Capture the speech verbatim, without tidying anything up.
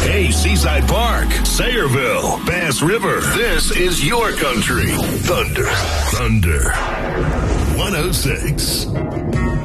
Hey, Seaside Park, Sayreville, Bass River. This is your country. Thunder. Thunder. one oh six.